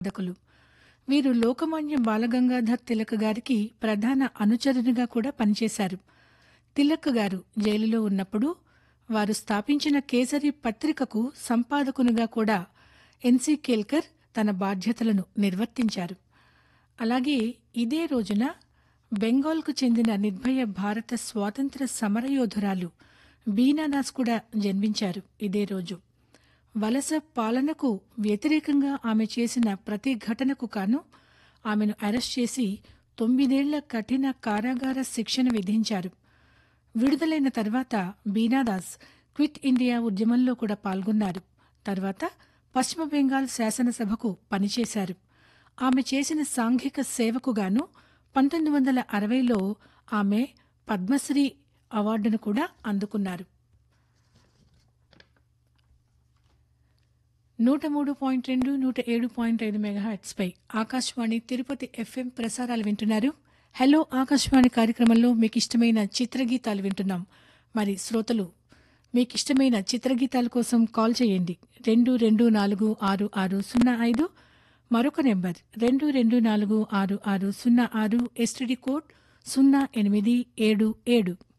సాధకులు. వీరు లోకమాన్య బాలగంగాధర్ తిలక్ గారికి ప్రధాన అనుచరునిగా కూడా పనిచేశారు. తిలక్ గారు జైలులో ఉన్నప్పుడు వారు స్థాపించిన కేసరి పత్రికకు సంపాదకునిగా కూడా ఎన్సి కేల్కర్ తన బాధ్యతలను నిర్వర్తించారు. అలాగే ఇదే రోజున బెంగాల్కు చెందిన నిర్భయ భారత స్వాతంత్ర సమరయోధురాలు బీనాదాస్ కూడా జన్మించారు ఇదే రోజు. వలస పాలనకు వ్యతిరేకంగా ఆమె చేసిన ప్రతి ఘటనకు కాను ఆమెను అరెస్ట్ చేసి 9 ఏళ్ల కఠిన కారాగార శిక్షణ విధించారు. విడుదలైన తర్వాత బీనాదాస్ క్విట్ ఇండియా ఉద్యమంలో కూడా పాల్గొన్నారు. తర్వాత పశ్చిమ బెంగాల్ శాసనసభకు పనిచేశారు. ఆమె చేసిన సాంఘిక సేవకు గాను 1960లో ఆమె పద్మశ్రీ అవార్డును కూడా అందుకున్నారు. 103.2, 107.5 మెగాహెర్ట్జ్పై ఆకాశవాణి తిరుపతి ఎఫ్ఎం ప్రసారాలు వింటున్నారు. హలో ఆకాశవాణి కార్యక్రమంలో మీకు ఇష్టమైన చిత్రగీతాలు వింటున్నాం. మరి శ్రోతలు మీకిష్టమైన చిత్రగీతాల కోసం కాల్ చేయండి. 22466605, మరొక నెంబర్ 22466606, ఎస్టీడీ కోడ్ 0877.